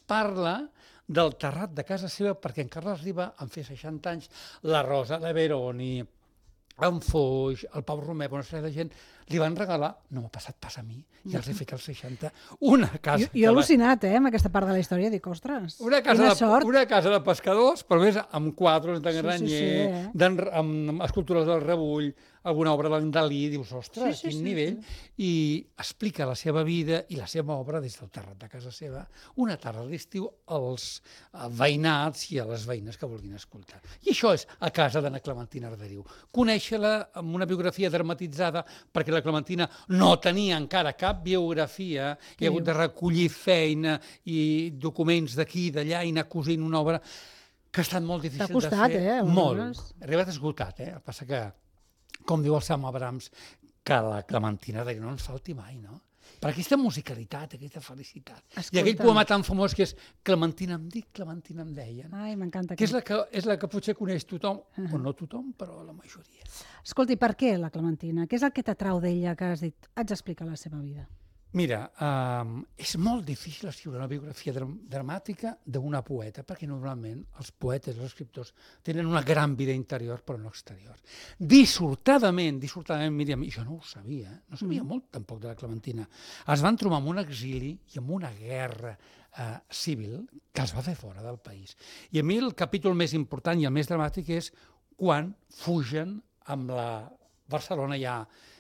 parla del terrat de casa seva, perquè en Carles Riba en feia 60 anys, la Rosa de Veroni, en Foix, el Pau Romer, una sèrie de gent, li van regalar, no m'ha passat pas a mi, i els he fet als 60, una casa... Jo he al·lucinat, amb aquesta part de la història, dic, ostres, quina sort. Una casa de pescadors, però més amb quadres de Granyer, sí. amb escultures del Rebull, alguna obra d'en Dalí, dius, ostres, quin nivell, i explica la seva vida i la seva obra des del terrat de casa seva, una tarda d'estiu als veïnats i a les veïnes que vulguin escoltar. I això és a casa d'Anna Clementina Arderiu. Conèixer-la amb una biografia dramatitzada, perquè la Clementina no tenia encara cap biografia, i ha hagut de recollir feina i documents d'aquí i d'allà i anar cosint una obra que ha estat molt difícil de fer. T'ha costat, Molt. Ha arribat esgotat, El que passa que, com diu el Sam Abrams, que la Clementina Arderiu no ens falti mai, no? Per aquesta musicalitat, aquesta felicitat. I aquell poema tan famós que és Clementina em dic, Clementina em deien. Ai, m'encanta. Que és la que potser coneix tothom, o no tothom, però la majoria. Escolti, per què la Clementina? Què és el que t'atrau d'ella, que has dit, haig d'explicar la seva vida? Mira, és molt difícil escriure una biografia dramàtica d'una poeta, perquè normalment els poetes, els escriptors, tenen una gran vida interior però no exterior. Dissortadament, Míriam, i jo no ho sabia, no sabia molt tampoc de la Clementina, es van trobar amb un exili i amb una guerra civil que els va fer fora del país. I a mi el capítol més important i el més dramàtic és quan fugen amb la Barcelona ja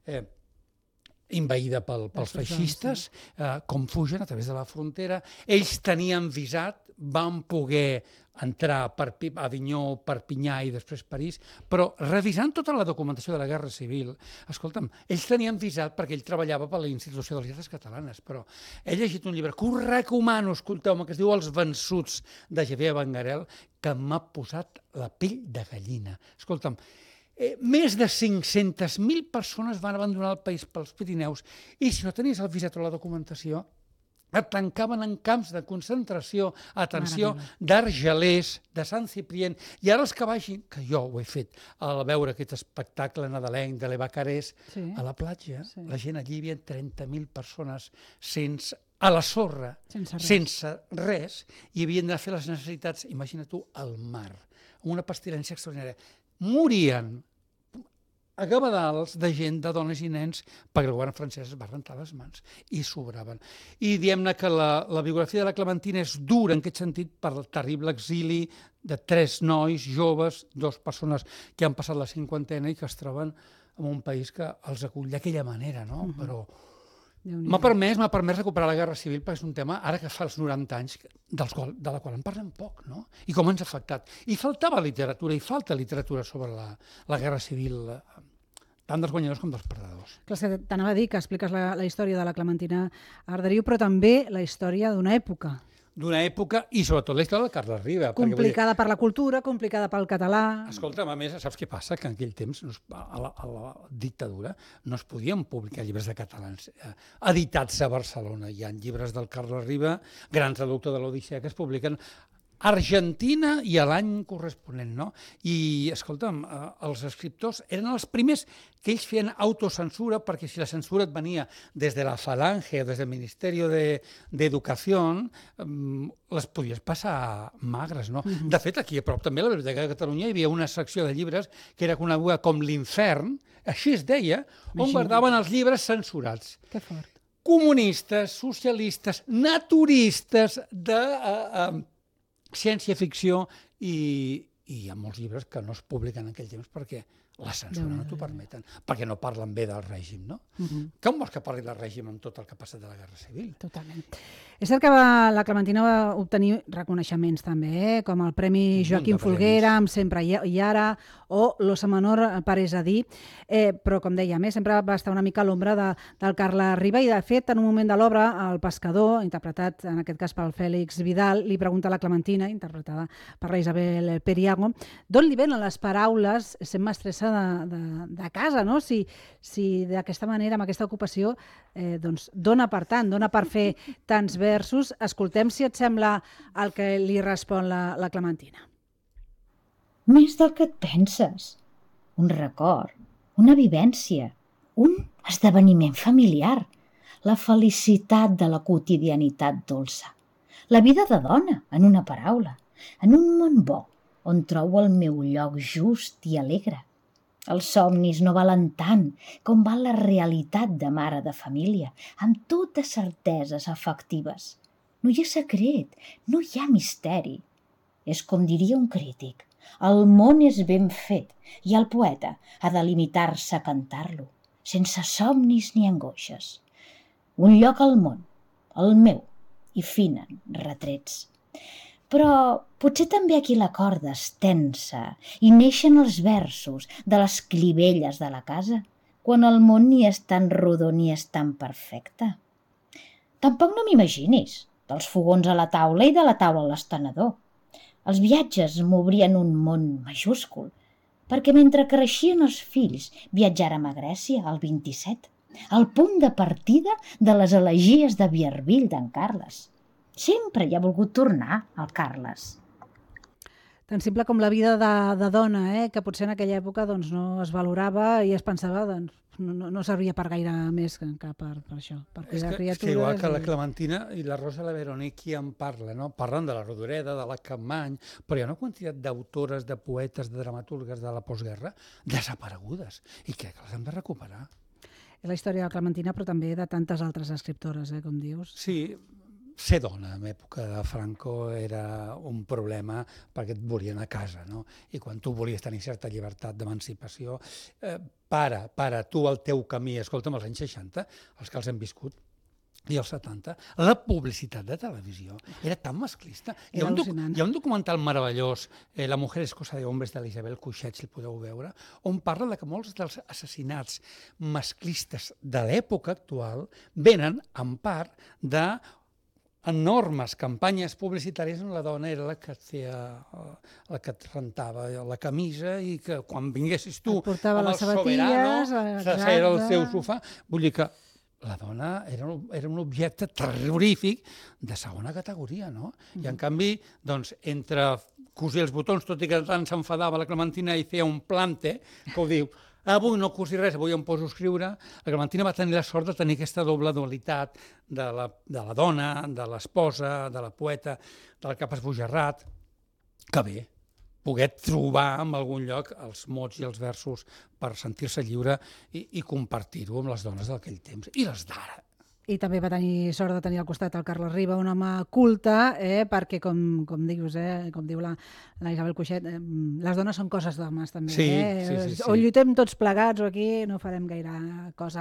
invaïda pels feixistes, com fugen a través de la frontera. Ells tenien visat, van poder entrar per Avinyó, Perpinyà i després París, però revisant tota la documentació de la Guerra Civil, escolta'm, ells tenien visat perquè ell treballava per la Institució de les Lletres Catalanes, però he llegit un llibre que us recomano, escolteu-me, que es diu Els vençuts, de Xavier Benguerel, que m'ha posat la pell de gallina. Escolta'm, més de 500.000 persones van abandonar el país pels Pirineus i si no tenies el visat o la documentació et tancaven en camps de concentració, atenció, d'Argelers, de Sant Ciprien, i ara els que vagin, que jo ho he fet, a veure aquest espectacle nadalenc de l'Evacarés, a la platja, la gent allí hi havia 30.000 persones a la sorra, sense res, i havien de fer les necessitats, imagina tu, al mar, amb una pestilència extraordinària. Morien a gavadals de gent, de dones i nens, perquè el govern francès es va rentar les mans i sobraven. I diem-ne que la biografia de la Clementina és dura en aquest sentit per el terrible exili de 3 nois joves, 2 persones que han passat la cinquantena i que es troben en un país que els acull d'aquella manera, no? Però m'ha permès recuperar la Guerra Civil perquè és un tema, ara que fa els 90 anys, de la qual en parlem poc, no? I com ens ha afectat. I faltava literatura, i falta literatura sobre la Guerra Civil, tant dels guanyadors com dels perdedors. Clar, t'anava a dir que expliques la història de la Clementina Arderiu, però també la història d'una època. D'una època, i sobretot la història de Carles Riba. Complicada per la cultura, complicada pel català... Escolta'm, a més, saps què passa? Que en aquell temps, a la dictadura, no es podien publicar llibres de catalans editats a Barcelona. Hi ha llibres del Carles Riba, gran traductor de l'Odissea, que es publiquen a Argentina i a l'any corresponent, no? I, escolta'm, els escriptors eren els primers que ells feien autocensura, perquè si la censura et venia des de la Falange o des del Ministeri d'Educació, les podies passar magres, no? De fet, aquí a prop també a la Biblioteca de Catalunya hi havia una secció de llibres que era coneguda com l'Infern, així es deia, on guardaven els llibres censurats. Que fort. Comunistes, socialistes, naturistes, de ciència-ficció, i hi ha molts llibres que no es publiquen en aquell temps perquè la censura no t'ho permeten, perquè no parlen bé del règim, no? Com vols que parli del règim amb tot el que ha passat de la Guerra Civil? Totalment. És cert que la Clementina va obtenir reconeixements també, com el Premi Joaquim Folguera, amb Sempre i Ara, o l'Ossa Menor Parés a dir, però com dèiem, sempre va estar una mica a l'ombra del Carles Riba, i de fet, en un moment de l'obra, el pescador, interpretat en aquest cas pel Fèlix Vidal, li pregunta a la Clementina, interpretada per la Isabel Periago, d'on li venen les paraules, sent mestressa de casa, no? Si d'aquesta manera, amb aquesta ocupació, dona per tant, dona per fer tants versos. Escoltem, si et sembla, el que li respon la Clementina. Més del que et penses. Un record, una vivència, un esdeveniment familiar, la felicitat de la quotidianitat dolça, La vida de dona, en una paraula, en un món bo, on trobo el meu lloc just i alegre. Els somnis no valen tant com val la realitat de mare de família, amb totes certeses efectives. No hi ha secret, no hi ha misteri. És com diria un crític, el món és ben fet i el poeta ha de limitar-se a cantar-lo, sense somnis ni angoixes. Un lloc al món, el meu, i finen retrets. Però potser també aquí la corda es tensa i neixen els versos de les clivelles de la casa, quan el món ni és tan rodó ni és tan perfecte. Tampoc no m'imaginis dels fogons a la taula i de la taula a l'estenedor. Els viatges m'obrien un món majúscul, perquè mentre creixien els fills viatjàrem a Grècia al 27, al punt de partida de les elegies de Vierville d'en Carles. Sempre hi ha volgut tornar, el Carles. Tan simple com la vida de dona, que potser en aquella època doncs, no es valorava i es pensava doncs, no servia per gaire més que per això. Per és que igual que la Clementina i la Rosa la Veronetti en parla, no? Parlen de la Rodoreda, de la Capmany, però hi ha una quantitat d'autores, de poetes, de dramaturgues de la postguerra desaparegudes i crec que les hem de recuperar. És la història de la Clementina, però també de tantes altres escriptores, com dius. Sí, ser dona en època de Franco era un problema perquè et volien a casa, no? I quan tu volies tenir certa llibertat d'emancipació, para tu el teu camí, escolta'm, als anys 60, els que els hem viscut, i als 70, la publicitat de televisió era tan masclista. Hi ha un documental meravellós, La mujer es cosa de hombres, de l'Isabel Cuixet, si el podeu veure, on parla de que molts dels assassinats masclistes de l'època actual venen en part de enormes campanyes publicitàries on la dona era la que et rentava la camisa i que quan vinguessis tu portava amb el les sabatilles, soberano s'asseia al seu sofà. Vull dir que la dona era un objecte terrorífic de segona categoria, no? I en canvi, doncs, entre cosir els botons, tot i que tant s'enfadava la Clementina i feia un plante, que ho diu, avui no cosi res, avui em poso a escriure. La Clementina va tenir la sort de tenir aquesta doble dualitat de la dona, de l'esposa, de la poeta, del cap esbojarrat, que bé, poder trobar en algun lloc els mots i els versos per sentir-se lliure i compartir-ho amb les dones d'aquell temps i les d'ara. I també va tenir sort de tenir al costat el Carles Riba, un home culte, perquè, com dius, com diu la Isabel Cuixet, les dones són coses d'homes, també. Sí. O lluitem tots plegats o aquí no farem gaire cosa.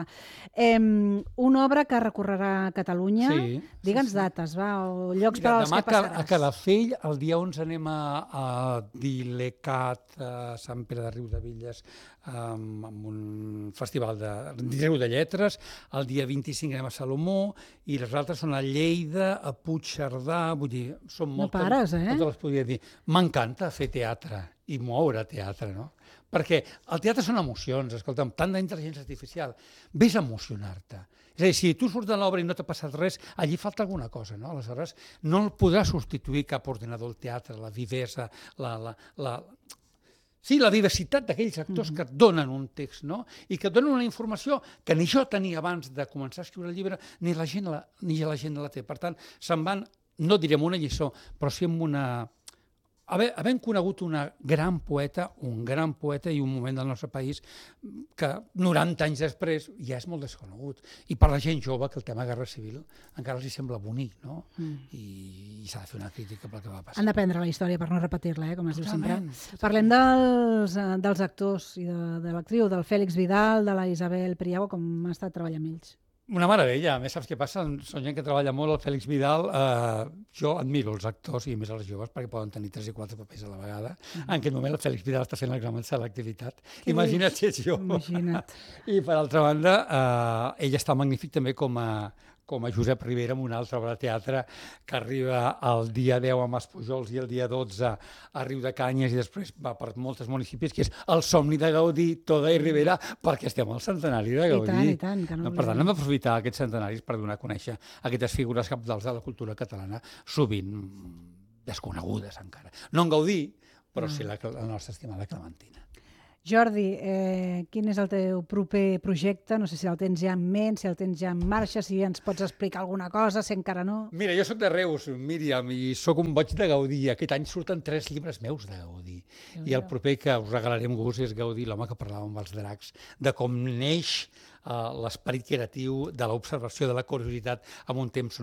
Una obra que recorrerà Catalunya. Digue'ns dates, o llocs per als que passaràs. Demà a Calafell, el dia 11 anem a Dilecat, a Sant Pere de Riudebitlles, amb un festival de lletres. El dia 25 anem a Salomó i les altres són a Lleida, a Puigcerdà, vull dir, són moltes. No pares, totes les podria dir. M'encanta fer teatre i moure teatre, no? Perquè el teatre són emocions, escolta'm, tant d'intel·ligència artificial, vés a emocionar-te. És a dir, si tu surts de l'obra i no t'ha passat res, allí falta alguna cosa, no? Aleshores, no el podrà substituir cap ordinador al teatre, la vivesa, la diversitat d'aquells actors que et donen un text, no? I que et donen una informació que ni jo tenia abans de començar a escriure el llibre, ni la gent la té. Per tant, se'n van, no diré amb una lliçó, però sí amb una... Havent conegut un gran poeta i un moment del nostre país que 90 anys després ja és molt desconegut. I per la gent jove, que el tema Guerra Civil encara els sembla bonic, no? I s'ha de fer una crítica pel que va passar. Han d'aprendre la història per no repetir-la, com es diu sempre. Totalment. Parlem dels actors i de l'actriu, del Fèlix Vidal, de la Isabel Priago, com ha estat treballar amb ells. Una meravella. A més, saps què passa? Són gent que treballa molt, el Fèlix Vidal. Jo admiro els actors, i més els joves, perquè poden tenir 3 i 4 papers a la vegada. En aquest moment el Fèlix Vidal està fent l'examen de selectivitat. Imagina't si ets jo. Imagina't. I per altra banda, ell està magnífic també com a Josep Rivera, amb una altra obra de teatre que arriba el dia 10 amb els Pujols i el dia 12 a Riudecanyes i després va per molts municipis, que és El somni de Gaudí, Toda i Rivera, perquè estem al centenari de Gaudí. I tant, que no. Per tant, hem d'aprofitar aquests centenaris per donar a conèixer aquestes figures cabdals de la cultura catalana, sovint desconegudes encara. No en Gaudí, però sí la nostra estimada Clementina. Jordi, quin és el teu proper projecte? No sé si el tens ja en ment, si el tens ja en marxa, si ens pots explicar alguna cosa, si encara no. Mira, jo sóc de Reus, Míriam, i sóc un boig de Gaudí. Aquest any surten 3 llibres meus de Gaudí. I el proper que us regalarem gust és Gaudí, l'home que parlava amb els dracs, de com neix l'esperit creatiu de l'observació, de la curiositat en un temps